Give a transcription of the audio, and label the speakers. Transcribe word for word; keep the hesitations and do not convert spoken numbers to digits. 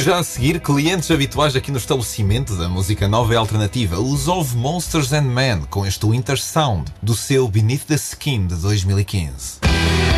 Speaker 1: Já a seguir, clientes habituais aqui no estabelecimento da música nova e alternativa, os Of Monsters and Men, com este Winter Sound, do seu Beneath the Skin de dois mil e quinze.